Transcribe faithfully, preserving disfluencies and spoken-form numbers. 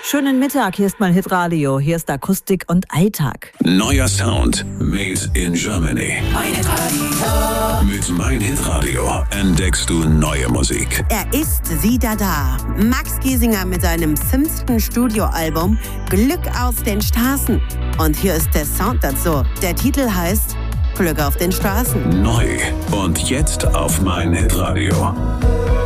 Schönen Mittag, hier ist mein Hitradio, hier ist Akustik und Alltag. Neuer Sound made in Germany. Mein Hitradio. Mit Mein Hitradio entdeckst du neue Musik. Er ist wieder da. Max Giesinger mit seinem fünften Studioalbum Glück auf den Straßen. Und hier ist der Sound dazu. Der Titel heißt Glück auf den Straßen. Neu und jetzt auf Mein Hitradio.